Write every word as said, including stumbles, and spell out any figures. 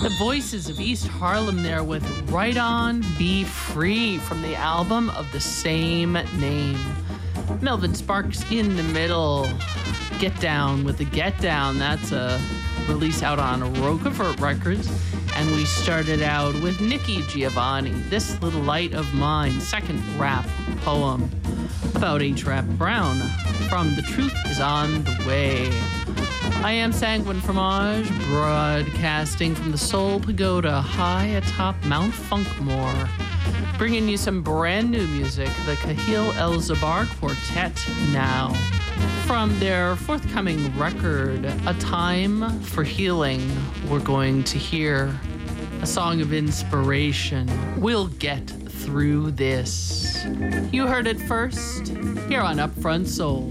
The Voices of East Harlem there with Right On, Be Free from the album of the same name. Melvin Sparks in the middle. Get Down with the Get Down. That's a release out on Roquefort Records. And we started out with Nikki Giovanni, This Little Light of Mine, second rap poem about H. Rap Brown from The Truth Is On the Way. I am Sanguine Fromage, broadcasting from the Soul Pagoda high atop Mount Funkmore, bringing you some brand new music, the Kahil El Zabar Quartet now. From their forthcoming record, A Time for Healing, we're going to hear a song of inspiration. We'll get through this. You heard it first here on Upfront Soul.